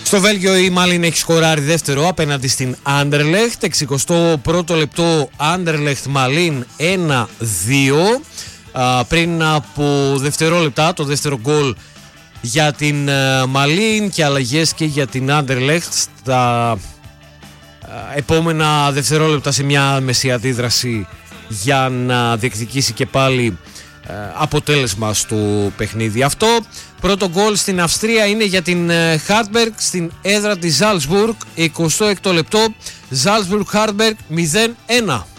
Στο Βέλγιο η Μάλιν έχει σκοράρει δεύτερο απέναντι στην Άντερλεχτ. 61ο λεπτό Άντερλεχτ Μάλιν 1-2. Πριν από δευτερόλεπτα το δεύτερο γκολ για την Μάλιν και αλλαγές και για την Άντερλεχτ στα επόμενα δευτερόλεπτα σε μια άμεση αντίδραση για να διεκδικήσει και πάλι αποτέλεσμα στο παιχνίδι αυτό. Πρώτο γκολ στην Αυστρία είναι για την Χάρτμπεργκ στην έδρα της Ζάλτσμπουργκ. 26ο λεπτό Ζάλτσμπουργκ Χάρτμπεργκ 0-1.